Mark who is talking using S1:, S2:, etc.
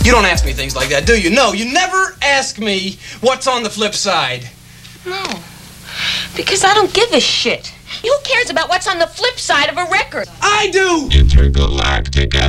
S1: You don't ask me things like that, do you? No, you never ask me what's on the flip side.
S2: No, because I don't give a shit. Who cares about what's on the flip side of a record?
S1: I do!
S3: Intergalactic